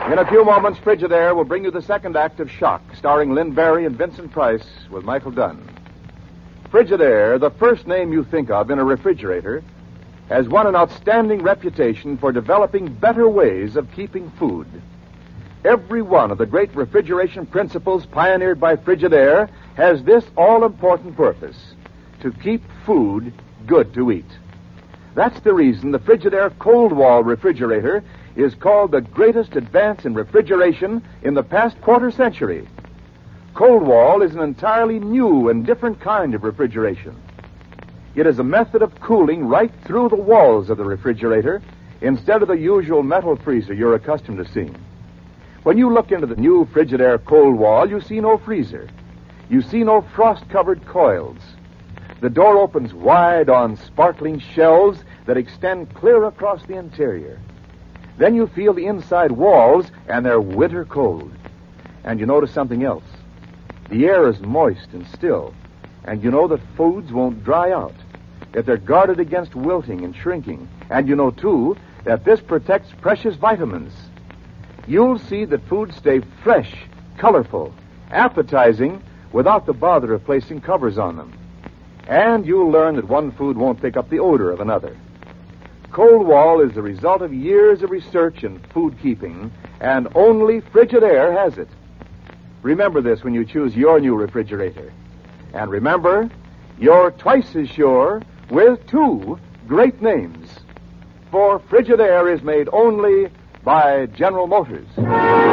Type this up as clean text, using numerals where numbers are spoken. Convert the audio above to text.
In a few moments, Frigidaire will bring you the second act of Shock, starring Lynn Barry and Vincent Price with Michael Dunn. Frigidaire, the first name you think of in a refrigerator, has won an outstanding reputation for developing better ways of keeping food. Every one of the great refrigeration principles pioneered by Frigidaire has this all-important purpose: to keep food good to eat. That's the reason the Frigidaire Cold Wall refrigerator is called the greatest advance in refrigeration in the past quarter century. Cold Wall is an entirely new and different kind of refrigeration. It is a method of cooling right through the walls of the refrigerator instead of the usual metal freezer you're accustomed to seeing. When you look into the new Frigidaire Cold Wall, you see no freezer. You see no frost-covered coils. The door opens wide on sparkling shelves that extend clear across the interior. Then you feel the inside walls, and they're winter cold. And you notice something else. The air is moist and still, and you know that foods won't dry out, that they're guarded against wilting and shrinking. And you know, too, that this protects precious vitamins. You'll see that foods stay fresh, colorful, appetizing, without the bother of placing covers on them. And you'll learn that one food won't pick up the odor of another. Cold Wall is the result of years of research in food keeping, and only Frigidaire has it. Remember this when you choose your new refrigerator. And remember, you're twice as sure with two great names. For Frigidaire is made only by General Motors.